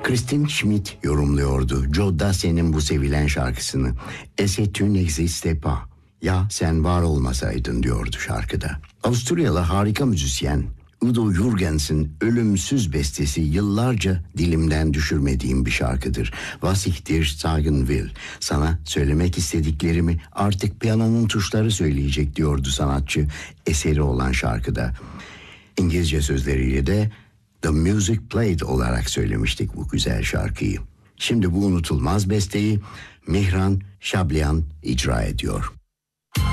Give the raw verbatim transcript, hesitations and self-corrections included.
Christine Schmidt yorumluyordu Joe Dassey'nin bu sevilen şarkısını. "Et tu n'existais pas." Ya sen var olmasaydın diyordu şarkıda. Avusturyalı harika müzisyen Udo Jürgens'in ölümsüz bestesi yıllarca dilimden düşürmediğim bir şarkıdır. Was ich dir sagen will. Sana söylemek istediklerimi artık piyanonun tuşları söyleyecek diyordu sanatçı eseri olan şarkıda. İngilizce sözleriyle de The Music Played olarak söylemiştik bu güzel şarkıyı. Şimdi bu unutulmaz besteyi Mihran Şablyan icra ediyor.